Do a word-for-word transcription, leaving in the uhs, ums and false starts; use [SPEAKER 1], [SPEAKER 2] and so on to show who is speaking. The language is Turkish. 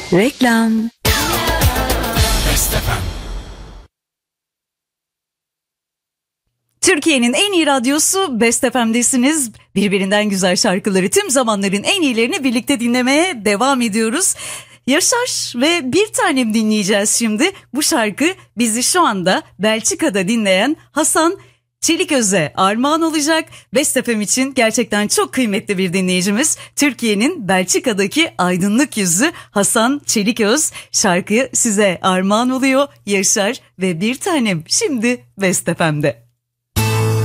[SPEAKER 1] Reklam. Türkiye'nin en iyi radyosu Best F M'desiniz. Birbirinden güzel şarkıları, tüm zamanların en iyilerini birlikte dinlemeye devam ediyoruz. Yaşar ve Bir Tanem dinleyeceğiz şimdi. Bu şarkı bizi şu anda Belçika'da dinleyen Hasan Çeliköz'e armağan olacak. Best F M için gerçekten çok kıymetli bir dinleyicimiz. Türkiye'nin Belçika'daki aydınlık yüzü Hasan Çeliköz. Şarkı size armağan oluyor. Yaşar ve Bir Tanem şimdi Best F M'de.